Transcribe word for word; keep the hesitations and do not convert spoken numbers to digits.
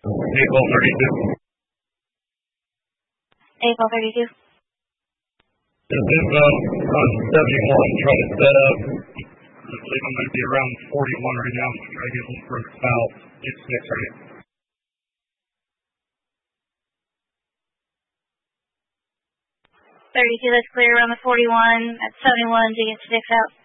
April thirty-two. April thirty-two. This is uh, on seventy-one, try to set up. I believe I'm going to be around forty-one right now. Try to get this for about get six right. thirty-two, that's clear around the forty-one. At seventy-one to get six out.